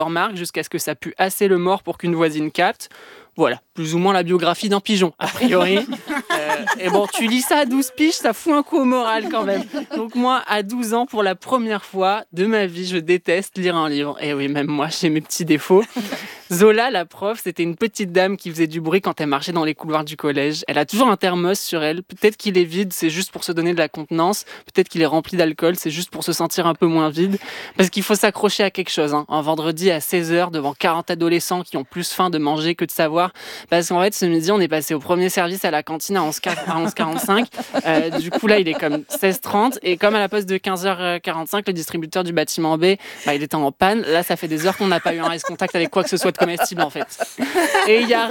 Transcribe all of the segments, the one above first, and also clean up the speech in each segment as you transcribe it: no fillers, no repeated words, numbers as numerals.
remarque jusqu'à ce que ça pue assez le mort pour qu'une voisine capte. Voilà, plus ou moins la biographie d'un pigeon, a priori. Et bon, tu lis ça à 12 piges, ça fout un coup au moral quand même. Donc moi, à 12 ans, pour la première fois de ma vie, je déteste lire un livre. Et oui, même moi, j'ai mes petits défauts. Zola, la prof, c'était une petite dame qui faisait du bruit quand elle marchait dans les couloirs du collège. Elle a toujours un thermos sur elle. Peut-être qu'il est vide, c'est juste pour se donner de la contenance. Peut-être qu'il est rempli d'alcool, c'est juste pour se sentir un peu moins vide. Parce qu'il faut s'accrocher à quelque chose. Un vendredi à 16h, devant 40 adolescents qui ont plus faim de manger que de savoir. Parce qu'en fait, ce midi, on est passé au premier service à la cantine à 11h45. Du coup, là, il est comme 16h30. Et comme à la poste de 15h45, le distributeur du bâtiment B, il était en panne. Là, ça fait des heures qu'on n'a pas eu un contact avec quoi que ce soit de comestible, en fait. Et il n'y a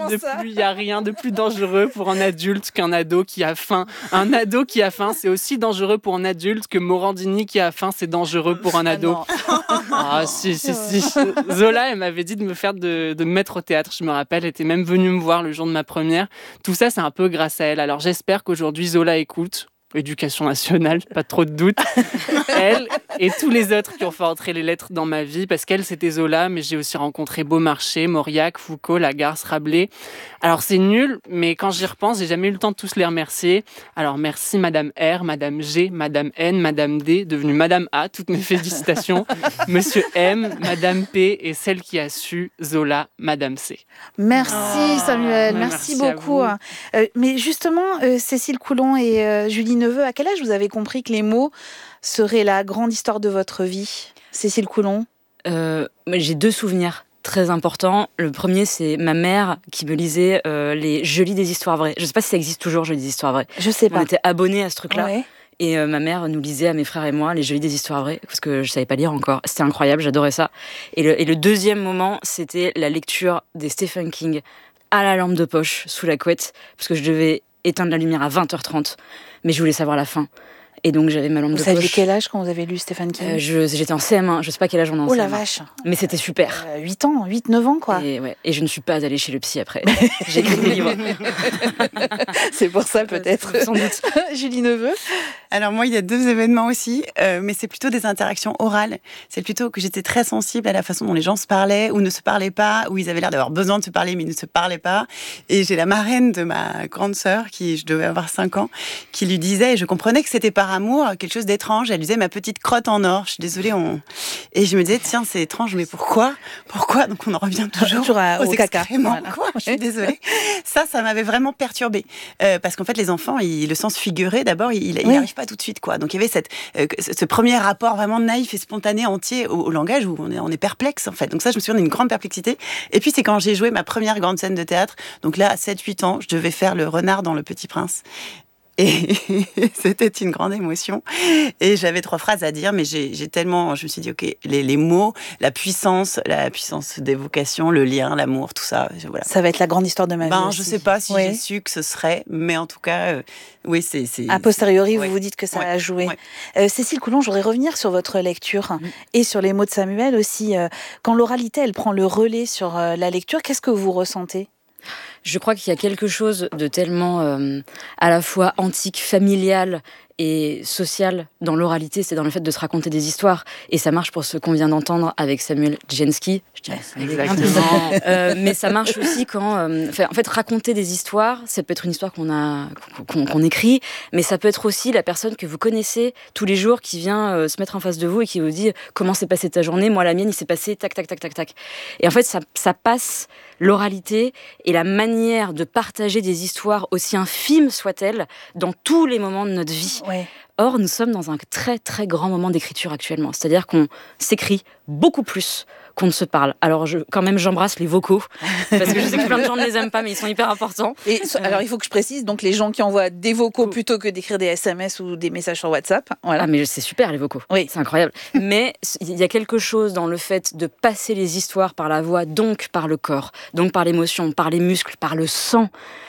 rien de plus dangereux pour un adulte qu'un ado qui a faim. Un ado qui a faim, c'est aussi dangereux pour un adulte que Morandini qui a faim, c'est dangereux pour un ado. Ah, si. Zola, elle m'avait dit de me mettre au théâtre, je me rappelle. Elle était même venue me voir le jour de ma première. Tout ça, c'est un peu grâce à elle. Alors, j'espère qu'aujourd'hui, Zola écoute. Éducation nationale, pas trop de doute. Elle et tous les autres qui ont fait entrer les lettres dans ma vie, parce qu'elle, c'était Zola, mais j'ai aussi rencontré Beaumarchais, Mauriac, Foucault, Lagarce, Rabelais. Alors, c'est nul, mais quand j'y repense, j'ai jamais eu le temps de tous les remercier. Alors, merci Madame R, Madame G, Madame N, Madame D, devenue Madame A, toutes mes félicitations. Monsieur M, Madame P et celle qui a su, Zola, Madame C. Merci Samuel, merci beaucoup. Mais justement, Cécile Coulon et Julie Neveu, à quel âge vous avez compris que les mots seraient la grande histoire de votre vie ? Cécile Coulon ? J'ai 2 souvenirs très importants. Le premier, c'est ma mère qui me lisait les Je lis des histoires vraies. Je ne sais pas si ça existe toujours, Je lis des histoires vraies. Je sais pas. On était abonnés à ce truc-là. Ouais. Et ma mère nous lisait à mes frères et moi les Je lis des histoires vraies, parce que je savais pas lire encore. C'était incroyable, j'adorais ça. Et le deuxième moment, c'était la lecture des Stephen King à la lampe de poche, sous la couette, parce que je devais éteindre la lumière à 20h30, mais je voulais savoir la fin. Et donc j'avais ma lampe de poche. Vous saviez quel âge quand vous avez lu Stephen King ? J'étais en CM1, je sais pas quel âge on est en CM1. Oh la vache ! Mais c'était super. 8 ans, 8-9 ans quoi. Et je ne suis pas allée chez le psy après. J'ai écrit des livres. C'est pour ça peut-être. Sans doute. Julie Neveu ? Alors moi, il y a 2 événements aussi, mais c'est plutôt des interactions orales. C'est plutôt que j'étais très sensible à la façon dont les gens se parlaient ou ne se parlaient pas, où ils avaient l'air d'avoir besoin de se parler, mais ils ne se parlaient pas. Et j'ai la marraine de ma grande sœur, qui je devais avoir 5 ans, qui lui disait, et je comprenais que c'était par amour, quelque chose d'étrange. Elle disait ma petite crotte en or. Je suis désolée. Et je me disais, tiens, c'est étrange, mais pourquoi ? Donc on en revient toujours au caca. Voilà. Quoi, je suis désolée. Ça m'avait vraiment perturbée. Parce qu'en fait, les enfants, le sens figuré, d'abord, il n'arrive pas tout de suite, quoi. Donc il y avait ce premier rapport vraiment naïf et spontané, entier au langage où on est perplexe, en fait. Donc ça, je me souviens d'une grande perplexité. Et puis, c'est quand j'ai joué ma première grande scène de théâtre. Donc là, à 7-8 ans, je devais faire le renard dans Le Petit Prince. Et c'était une grande émotion. Et j'avais 3 phrases à dire, mais j'ai tellement... Je me suis dit, OK, les mots, la puissance d'évocation, le lien, l'amour, tout ça, voilà. Ça va être la grande histoire de ma vie aussi. Je sais pas si j'ai su que ce serait, mais en tout cas, oui, c'est... A posteriori, vous vous dites que ça a joué. Ouais. Cécile Coulon, je voudrais revenir sur votre lecture et sur les mots de Samuel aussi. Quand l'oralité, elle prend le relais sur la lecture, qu'est-ce que vous ressentez ? Je crois qu'il y a quelque chose de tellement à la fois antique, familial et social dans l'oralité, c'est dans le fait de se raconter des histoires. Et ça marche pour ce qu'on vient d'entendre avec Samuel Djensky. Je dirais ça. Exactement. Mais ça marche aussi quand... en fait, raconter des histoires, ça peut être une histoire qu'on écrit, mais ça peut être aussi la personne que vous connaissez tous les jours qui vient se mettre en face de vous et qui vous dit « Comment s'est passée ta journée ? Moi, la mienne, il s'est passé tac, tac, tac, tac, tac. » Et en fait, ça passe l'oralité et la manière de partager des histoires, aussi infimes soient-elles, dans tous les moments de notre vie. Ouais. Or, nous sommes dans un très très grand moment d'écriture actuellement. C'est-à-dire qu'on s'écrit beaucoup plus qu'on ne se parle. Alors, j'embrasse les vocaux, parce que je sais que plein de gens ne les aiment pas, mais ils sont hyper importants. Et alors, il faut que je précise, donc les gens qui envoient des vocaux plutôt que d'écrire des SMS ou des messages sur WhatsApp. Voilà. Ah, mais c'est super, les vocaux. Oui. C'est incroyable. Mais il y a quelque chose dans le fait de passer les histoires par la voix, donc par le corps, donc par l'émotion, par les muscles, par le sang,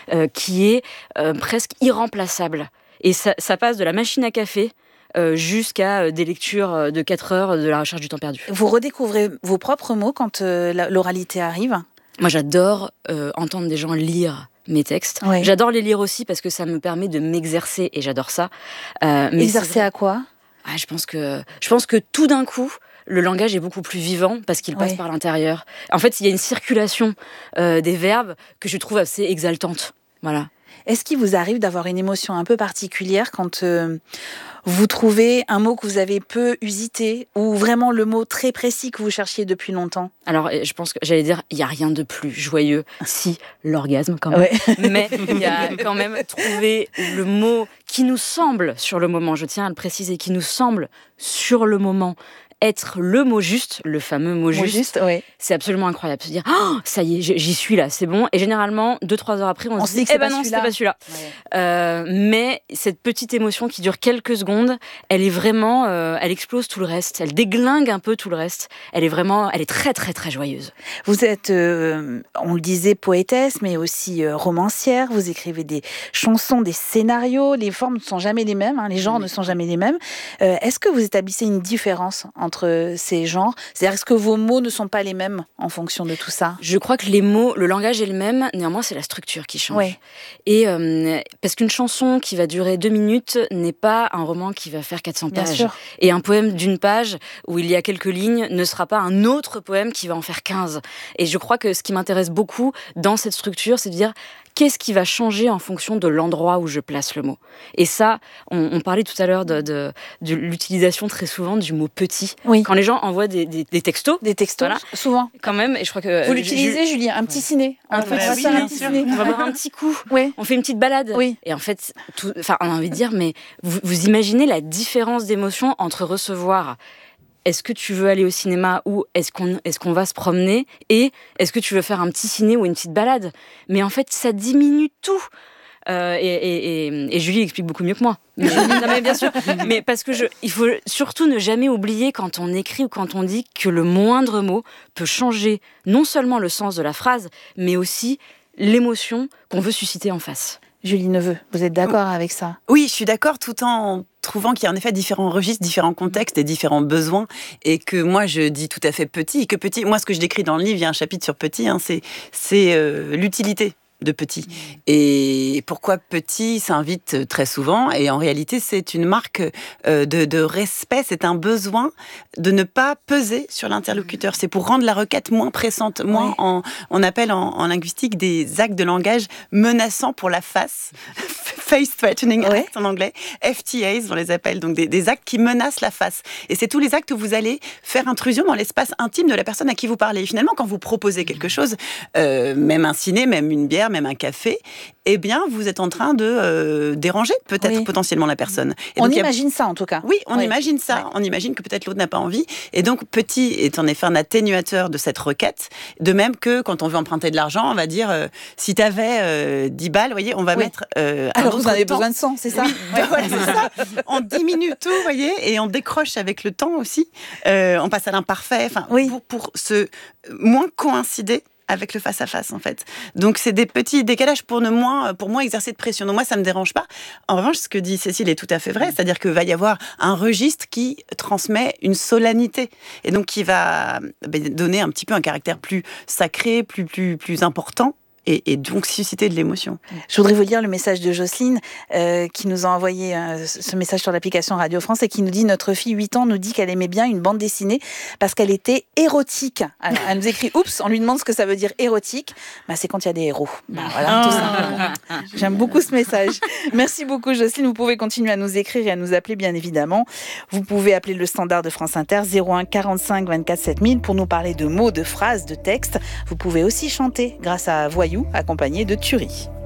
qui est presque irremplaçable. Et ça passe de la machine à café jusqu'à des lectures de 4 heures de La recherche du temps perdu. Vous redécouvrez vos propres mots quand l'oralité arrive ? Moi, j'adore entendre des gens lire mes textes. Oui. J'adore les lire aussi parce que ça me permet de m'exercer et j'adore ça. Mais exercer à quoi ? Je pense que tout d'un coup, le langage est beaucoup plus vivant parce qu'il passe par l'intérieur. En fait, il y a une circulation des verbes que je trouve assez exaltante. Voilà. Est-ce qu'il vous arrive d'avoir une émotion un peu particulière quand vous trouvez un mot que vous avez peu usité ou vraiment le mot très précis que vous cherchiez depuis longtemps ? Alors, je pense que j'allais dire, il n'y a rien de plus joyeux, si l'orgasme quand même. Ouais. Mais il y a quand même trouver le mot qui nous semble sur le moment, je tiens à le préciser, qui nous semble sur le moment être le mot juste, le fameux mot juste, c'est absolument incroyable. Se dire, oh, ça y est, j'y suis là, c'est bon. Et généralement, 2-3 heures après, on se dit, non, c'était pas celui-là. Ouais. Mais cette petite émotion qui dure quelques secondes, elle est vraiment, elle explose tout le reste. Elle déglingue un peu tout le reste. Elle est très, très, très joyeuse. Vous êtes, on le disait, poétesse, mais aussi romancière. Vous écrivez des chansons, des scénarios. Les formes ne sont jamais les mêmes, les genres ne sont jamais les mêmes. Est-ce que vous établissez une différence entre ces genres ? C'est-à-dire, est-ce que vos mots ne sont pas les mêmes en fonction de tout ça ? Je crois que les mots, le langage est le même, néanmoins c'est la structure qui change. Ouais. Et parce qu'une chanson qui va durer 2 minutes n'est pas un roman qui va faire 400 pages. Bien sûr. Et un poème d'une page où il y a quelques lignes ne sera pas un autre poème qui va en faire 15. Et je crois que ce qui m'intéresse beaucoup dans cette structure, c'est de dire qu'est-ce qui va changer en fonction de l'endroit où je place le mot. Et ça, on parlait tout à l'heure de l'utilisation très souvent du mot petit. Oui. Quand les gens envoient des textos. Des textos, voilà, souvent. Quand même, et je crois que... Vous l'utilisez, Julie, un petit ciné. Un petit ciné. On va boire un petit coup. Oui. On fait une petite balade. Oui. Et en fait, on a envie de dire, mais vous imaginez la différence d'émotion entre recevoir... Est-ce que tu veux aller au cinéma ou est-ce qu'on va se promener et est-ce que tu veux faire un petit ciné ou une petite balade ? Mais en fait, ça diminue tout. Et Julie explique beaucoup mieux que moi. Non, mais bien sûr. Mais parce que il faut surtout ne jamais oublier quand on écrit ou quand on dit que le moindre mot peut changer non seulement le sens de la phrase, mais aussi l'émotion qu'on veut susciter en face. Julie Neveu, vous êtes d'accord avec ça ? Oui, je suis d'accord, tout en trouvant qu'il y a en effet différents registres, différents contextes et différents besoins, et que moi je dis tout à fait petit, et que petit, moi ce que je décris dans le livre, il y a un chapitre sur petit, c'est l'utilité de petit. Et pourquoi petit s'invite très souvent, et en réalité c'est une marque de respect, c'est un besoin de ne pas peser sur l'interlocuteur, c'est pour rendre la requête moins pressante, moins on appelle en linguistique des actes de langage menaçants pour la face, face threatening act en anglais, FTAs on les appelle, donc des actes qui menacent la face, et c'est tous les actes où vous allez faire intrusion dans l'espace intime de la personne à qui vous parlez. Et finalement quand vous proposez quelque chose, même un ciné, même une bière, même un café, eh bien, vous êtes en train de déranger peut-être potentiellement la personne. Et on donc, imagine ça en tout cas. Oui, on imagine ça. Ouais. On imagine que peut-être l'autre n'a pas envie. Et donc, petit est en effet un atténuateur de cette requête. De même que quand on veut emprunter de l'argent, on va dire si tu avais 10 balles, vous voyez, on va mettre alors vous en avez besoin de 100, c'est ça? Oui, c'est ça. On diminue tout, vous voyez, et on décroche avec le temps aussi. On passe à l'imparfait, pour se moins coïncider avec le face-à-face, en fait. Donc, c'est des petits décalages pour moins exercer de pression. Donc, moi, ça ne me dérange pas. En revanche, ce que dit Cécile est tout à fait vrai. C'est-à-dire qu'il va y avoir un registre qui transmet une solennité. Et donc, qui va donner un petit peu un caractère plus sacré, plus important. Et donc susciter de l'émotion. Je voudrais vous lire le message de Jocelyne qui nous a envoyé ce message sur l'application Radio France et qui nous dit « Notre fille, 8 ans, nous dit qu'elle aimait bien une bande dessinée parce qu'elle était érotique. » Alors, elle nous écrit « Oups !» On lui demande ce que ça veut dire érotique. C'est quand il y a des héros. Voilà, tout simplement. J'aime beaucoup ce message. Merci beaucoup Jocelyne. Vous pouvez continuer à nous écrire et à nous appeler bien évidemment. Vous pouvez appeler le standard de France Inter 01 45 24 7000 pour nous parler de mots, de phrases, de textes. Vous pouvez aussi chanter grâce à Voyou, accompagné de Thury.